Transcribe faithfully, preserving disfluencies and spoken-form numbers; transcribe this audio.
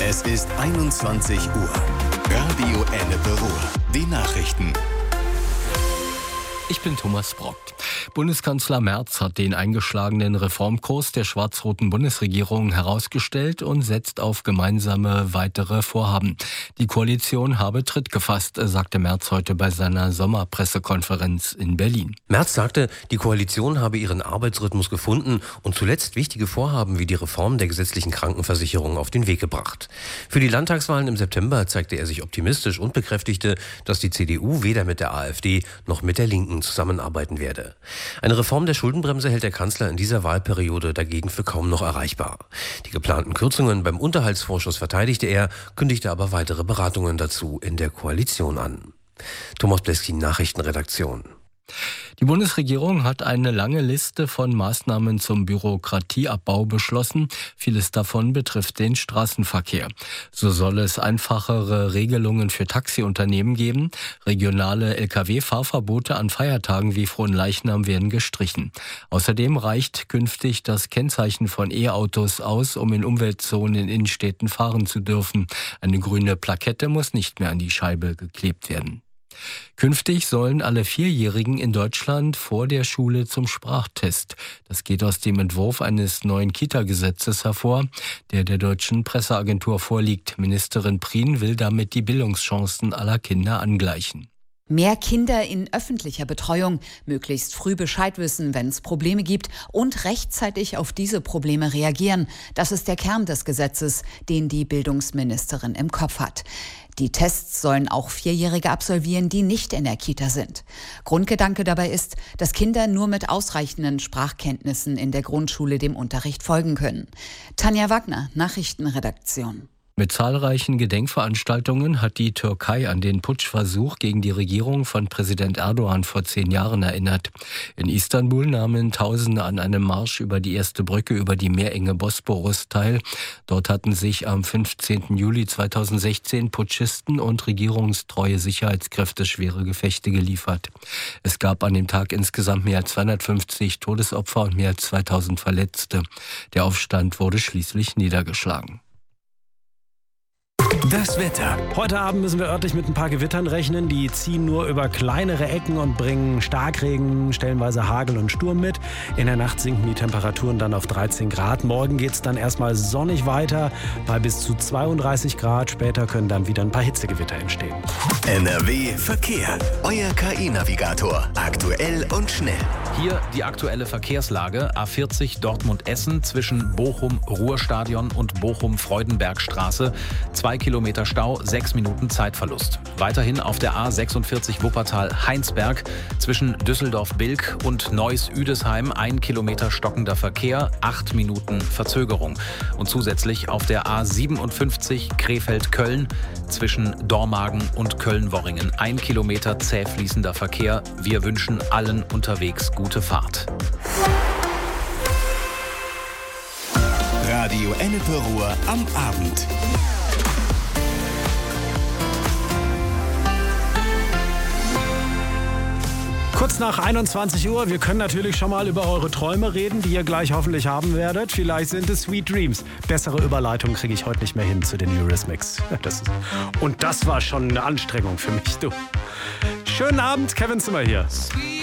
Es ist einundzwanzig Uhr. Radio Ennepe Ruhr. Die Nachrichten. Ich bin Thomas Brock. Bundeskanzler Merz hat den eingeschlagenen Reformkurs der schwarz-roten Bundesregierung herausgestellt und setzt auf gemeinsame weitere Vorhaben. Die Koalition habe Tritt gefasst, sagte Merz heute bei seiner Sommerpressekonferenz in Berlin. Merz sagte, die Koalition habe ihren Arbeitsrhythmus gefunden und zuletzt wichtige Vorhaben wie die Reform der gesetzlichen Krankenversicherung auf den Weg gebracht. Für die Landtagswahlen im September zeigte er sich optimistisch und bekräftigte, dass die C D U weder mit der AfD noch mit der Linken zusammenarbeiten werde. Eine Reform der Schuldenbremse hält der Kanzler in dieser Wahlperiode dagegen für kaum noch erreichbar. Die geplanten Kürzungen beim Unterhaltsvorschuss verteidigte er, kündigte aber weitere Beratungen dazu in der Koalition an. Thomas Bleski, Nachrichtenredaktion. Die Bundesregierung hat eine lange Liste von Maßnahmen zum Bürokratieabbau beschlossen. Vieles davon betrifft den Straßenverkehr. So soll es einfachere Regelungen für Taxiunternehmen geben. Regionale L K W-Fahrverbote an Feiertagen wie Fronleichnam werden gestrichen. Außerdem reicht künftig das Kennzeichen von E-Autos aus, um in Umweltzonen in Innenstädten fahren zu dürfen. Eine grüne Plakette muss nicht mehr an die Scheibe geklebt werden. Künftig sollen alle Vierjährigen in Deutschland vor der Schule zum Sprachtest. Das geht aus dem Entwurf eines neuen Kita-Gesetzes hervor, der der deutschen Presseagentur vorliegt. Ministerin Prien will damit die Bildungschancen aller Kinder angleichen. Mehr Kinder in öffentlicher Betreuung, möglichst früh Bescheid wissen, wenn es Probleme gibt und rechtzeitig auf diese Probleme reagieren. Das ist der Kern des Gesetzes, den die Bildungsministerin im Kopf hat. Die Tests sollen auch Vierjährige absolvieren, die nicht in der Kita sind. Grundgedanke dabei ist, dass Kinder nur mit ausreichenden Sprachkenntnissen in der Grundschule dem Unterricht folgen können. Tanja Wagner, Nachrichtenredaktion. Mit zahlreichen Gedenkveranstaltungen hat die Türkei an den Putschversuch gegen die Regierung von Präsident Erdogan vor zehn Jahren erinnert. In Istanbul nahmen Tausende an einem Marsch über die erste Brücke über die meerenge Bosporus teil. Dort hatten sich am fünfzehnten Juli zweitausendsechzehn Putschisten und regierungstreue Sicherheitskräfte schwere Gefechte geliefert. Es gab an dem Tag insgesamt mehr als zweihundertfünfzig Todesopfer und mehr als zweitausend Verletzte. Der Aufstand wurde schließlich niedergeschlagen. Das Wetter. Heute Abend müssen wir örtlich mit ein paar Gewittern rechnen. Die ziehen nur über kleinere Ecken und bringen Starkregen, stellenweise Hagel und Sturm mit. In der Nacht sinken die Temperaturen dann auf dreizehn Grad. Morgen geht es dann erstmal sonnig weiter bei bis zu zweiunddreißig Grad. Später können dann wieder ein paar Hitzegewitter entstehen. N R W Verkehr. Euer K I-Navigator. Aktuell und schnell. Hier die aktuelle Verkehrslage. A vierzig Dortmund-Essen zwischen Bochum-Ruhrstadion und Bochum-Freudenbergstraße. Zwei Kilometer Stau, sechs Minuten Zeitverlust. Weiterhin auf der A sechsundvierzig Wuppertal-Heinsberg zwischen Düsseldorf-Bilk und Neuss-Üdesheim ein Kilometer stockender Verkehr, acht Minuten Verzögerung. Und zusätzlich auf der A siebenundfünfzig Krefeld-Köln zwischen Dormagen und Köln-Worringen ein Kilometer zäh fließender Verkehr. Wir wünschen allen unterwegs gute Fahrt. Radio Ennepe Ruhr am Abend. Kurz nach einundzwanzig Uhr, wir können natürlich schon mal über eure Träume reden, die ihr gleich hoffentlich haben werdet. Vielleicht sind es Sweet Dreams. Bessere Überleitung kriege ich heute nicht mehr hin zu den Eurythmics. Das ist, und das war schon eine Anstrengung für mich, du. Schönen Abend, Kevin Zimmer hier.